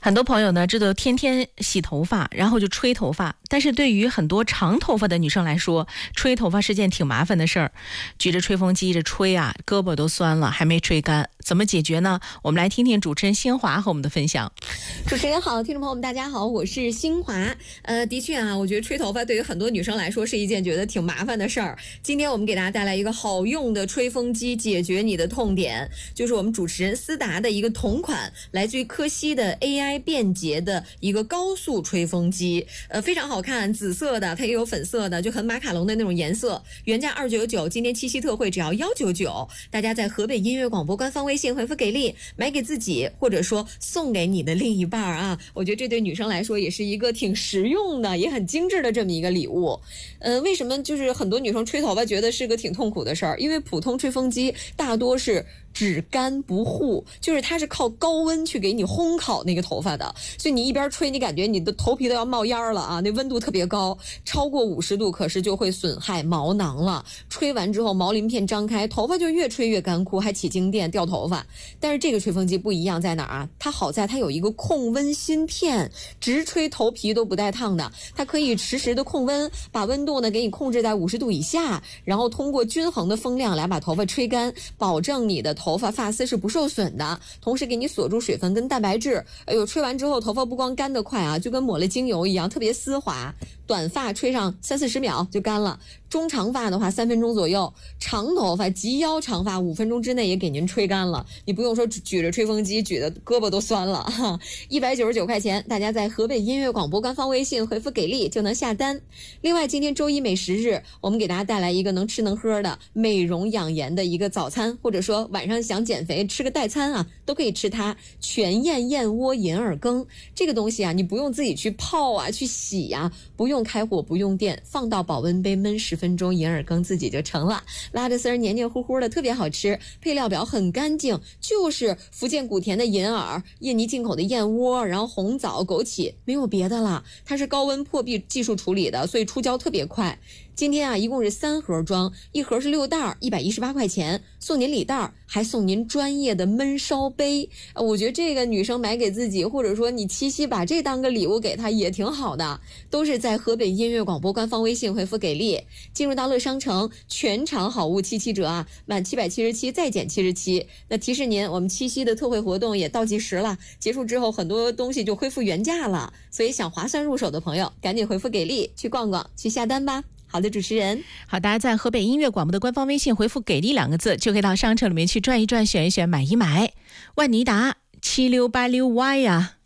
很多朋友呢，这都天天洗头发，然后就吹头发。但是对于很多长头发的女生来说，吹头发是件挺麻烦的事儿。举着吹风机着吹啊，胳膊都酸了，还没吹干，怎么解决呢？我们来听听主持人新华和我们的分享。 主持人好，听众朋友们大家好，我是新华。的确啊，我觉得吹头发对于很多女生来说是一件觉得挺麻烦的事儿。今天我们给大家带来一个好用的吹风机，解决你的痛点，就是我们主持人思达的一个同款，来自于科西的 AI 便捷的一个高速吹风机，非常好看，紫色的，它也有粉色的，就很马卡龙的那种颜色，原价299，今天七夕特惠只要199。大家在河北音乐广播官方微信回复给力，买给自己或者说送给你的另一半啊，我觉得这对女生来说也是一个挺实用的，也很精致的这么一个礼物。为什么就是很多女生吹头发觉得是个挺痛苦的事儿？因为普通吹风机大多是只干不护，就是它是靠高温去给你烘烤那个头发的，所以你一边吹，你感觉你的头皮都要冒烟了啊！那温度特别高，超过50度，可是就会损害毛囊了。吹完之后，毛鳞片张开，头发就越吹越干枯，还起静电、掉头发。但是这个吹风机不一样在哪儿啊？它好在它有一个控温芯片，直吹头皮都不带烫的，它可以实时的控温，把温度呢给你控制在50度以下，然后通过均衡的风量来把头发吹干，保证你的头发发丝是不受损的，同时给你锁住水分跟蛋白质。哎呦，吹完之后头发不光干得快啊，就跟抹了精油一样，特别丝滑。短发吹上30-40秒就干了，中长发的话3分钟左右，长头发及腰长发5分钟之内也给您吹干了。你不用说举着吹风机举的胳膊都酸了哈。199块钱，大家在河北音乐广播官方微信回复给力就能下单。另外今天周一美食日，我们给大家带来一个能吃能喝的美容养颜的一个早餐，或者说晚上想减肥吃个代餐啊，都可以吃它。全燕燕窝银耳羹这个东西啊，你不用自己去泡啊去洗啊，不用开火不用电，放到保温杯焖10分钟，银耳羹自己就成了，拉着丝儿黏黏糊糊的，特别好吃。配料表很干净，就是福建古田的银耳、印尼进口的燕窝，然后红枣、枸杞，没有别的了。它是高温破壁技术处理的，所以出胶特别快。今天啊，一共是3盒装，一盒是6袋，118块钱，送您礼袋，还送您专业的焖烧杯。我觉得这个女生买给自己，或者说你七夕把这当个礼物给她也挺好的。都是在河北音乐广播官方微信回复给力，进入到乐商城，全场好物77折啊，满777再减77。那提示您，我们七夕的特惠活动也倒计时了，结束之后很多东西就恢复原价了，所以想划算入手的朋友，赶紧回复给力，去逛逛，去下单吧。好的，主持人。 好，大家在河北音乐广播的官方微信回复给力2个字，就可以到商城里面去转一转，选一选，买一买。万尼达7686Y 呀。